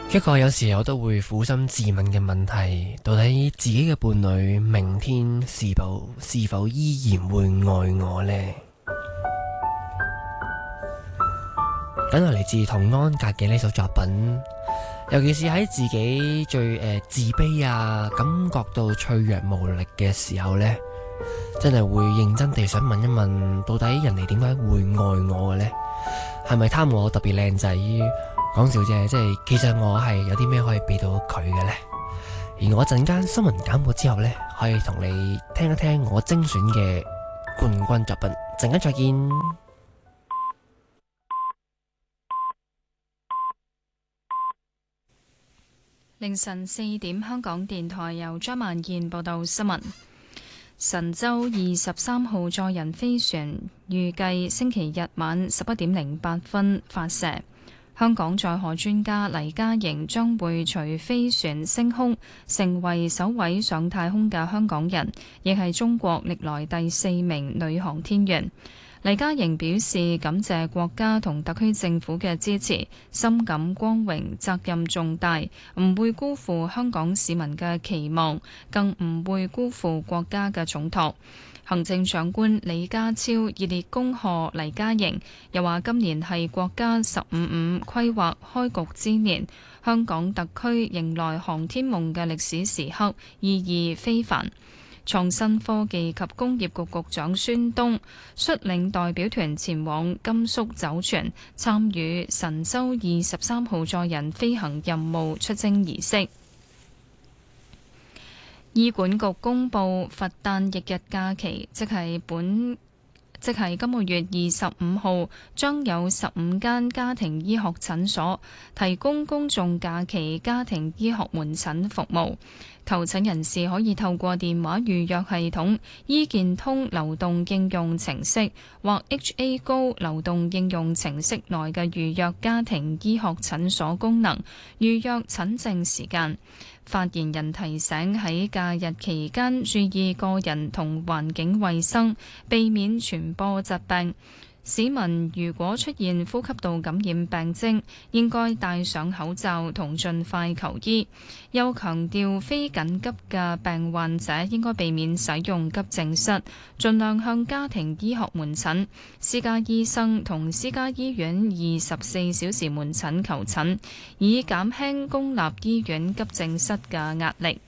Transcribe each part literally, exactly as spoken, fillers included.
一個有時候都會苦心自問嘅問題，到底自己嘅伴侶明天是否是否依然會愛我呢？梗係嚟自童安格嘅呢首作品，尤其是喺自己最誒、呃、自卑啊，感覺到脆弱無力嘅時候呢，真係會認真地想問一問，到底人哋點解會愛我嘅呢？係咪貪我特別靚仔？講笑啫，即係其實我係有啲咩可以俾到佢嘅呢？而我陣間新聞簡報之後呢，可以同你聽一聽我精選嘅冠軍作品。陣間再見。 凌晨四點，香港電台由張萬燕報道新聞。神舟二十三號載人飛船預計星期日晚十一點零八分發射。香港載荷專家黎嘉瑩將會隨飛船升空，成為首位上太空嘅香港人，亦係中國歷來第四名女航天員。黎嘉瑩表示感謝國家同特區政府嘅支持，深感光榮，責任重大，唔會辜負香港市民嘅期望，更唔會辜負國家嘅重託。行政長官李家超熱烈恭賀黎嘉瑩，又話今年係國家十五五規劃開局之年，香港特區迎來航天夢嘅歷史時刻，意義非凡。創新科技及工業局局長孫東率領代表團前往甘肅酒泉，參與神舟二十三號載人飛行任務出征儀式。醫管局公布佛誕翌日假期，即係本即係今個月二十五號，將有十五間家庭醫學診所提供公眾假期家庭醫學門診服務。求診人士可以透過電話預約系統、醫健通流動應用程式或 H A 高流動應用程式內嘅預約家庭醫學診所功能，預約診症時間。發言人提醒喺假日期間注意個人同環境衛生，避免傳播疾病。市民如果出現呼吸道感染病徵，應該戴上口罩同盡快求醫。又強調非緊急嘅病患者應該避免使用急症室，盡量向家庭醫學門診、私家醫生同私家醫院二十四小時門診求診，以減輕公立醫院急症室嘅壓力。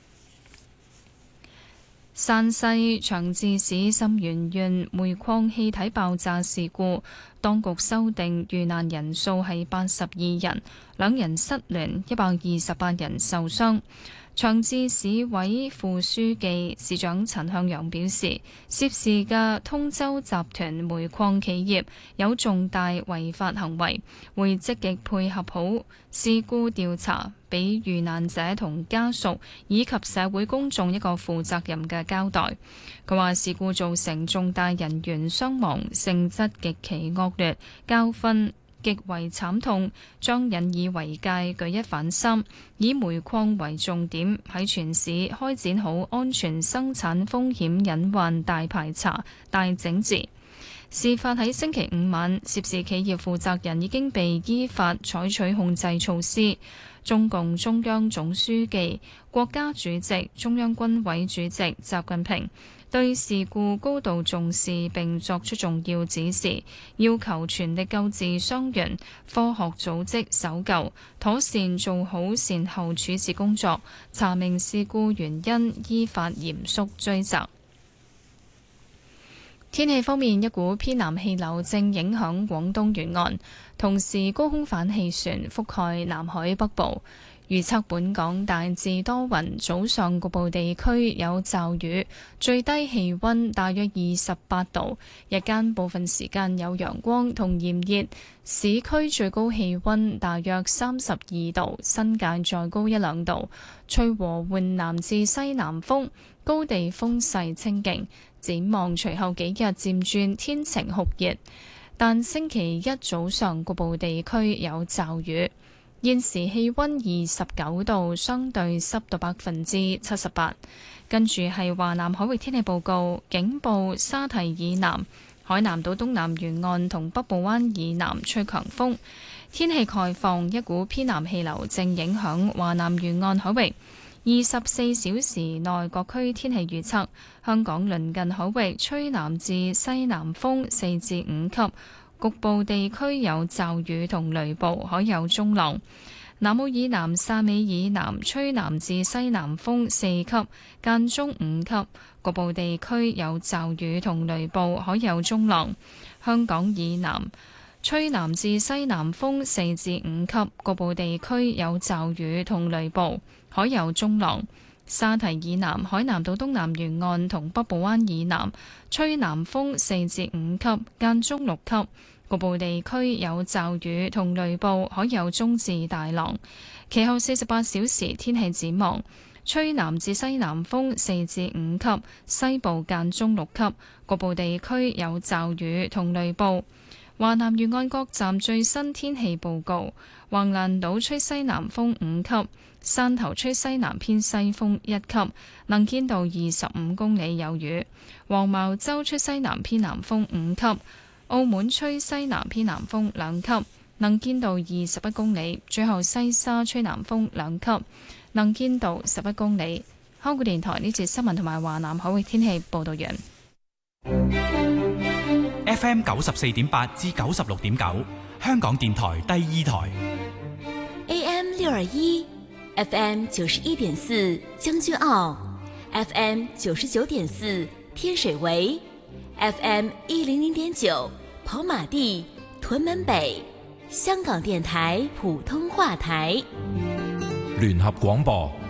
山西長治市沁源縣煤礦氣體爆炸事故，當局修訂遇難人數係八十二人，兩人失聯，一百二十八人受傷。長治市委副書記、市長陳向陽表示，涉事嘅通州集團煤礦企業有重大違法行為，會積極配合好事故調查，俾遇難者同家屬以及社會公眾一個負責任嘅交代。佢話事故造成重大人員傷亡，性質極其惡劣，教訓極為慘痛，將引以為戒，舉一反三，以煤礦為重點，喺全市開展好安全生產風險隱患大排查、大整治。事發喺星期五晚，涉事企業負責人已經被依法採取控制措施。中共中央總書記、國家主席、中央軍委主席習近平對事故高度重視並作出重要指示，要求全力救治傷員，科學組織搜救，妥善做好善後處置工作，查明事故原因，依法嚴肅追責。天氣方面，一股偏南氣流正影響廣東沿岸，同時高空反氣旋覆蓋南海北部。預測本港大致多雲，早上局部地區有驟雨，最低氣溫大約二十八度，日間部分時間有陽光同炎熱，市區最高氣溫大約三十二度，新界再高一兩度，吹和緩南至西南風，高地風勢清勁。展望隨後幾日漸轉天晴酷熱，但星期一早上局部地區有驟雨。現時氣溫二十九度，相對濕度百分之七十八。跟住係華南海域天氣報告，警報沙堤以南、海南島東南沿岸同北部灣以南吹強風。 天氣概況，一股偏南氣流正影響華南沿岸海域。二十四小時內各區天氣預測：香港鄰近海域吹南至西南風四至五級，局部地區有驟雨同雷暴，海有中浪。南澳以南、汕尾以南吹南至西南風四級，間中五級，局部地區有驟雨同雷暴，海有中浪。香港以南吹南至西南風四至五級，局部地區有驟雨同雷暴，海有中浪。沙堤以南、海南島東南沿岸同北部灣以南吹南風四至五級，間中六級，局部地區有驟雨同雷暴，海有中至大浪。其後四十八小時天氣展望：吹南至西南風四至五級，西部間中六級，局部地區有驟雨同雷暴。華南沿岸各站最新天氣報告：橫瀾島吹西南風五級，汕頭吹西南偏西風一級，能見度二十五公里有雨；黃茅洲吹西南偏南風五級，澳門吹西南偏南風兩級，能見度二十一公里；最後西沙吹南風兩級，能見度十一公里。香港電台呢節新聞同埋華南海域天氣報道完。 F M 九十四點八至九十六點九，香港電台第二台。 A M 六二一，F M 九十一點四將軍澳 ，F M 九十九點四天水圍 ，F M 一零零點九跑馬地、屯門北，香港電台普通話台。 聯合廣播。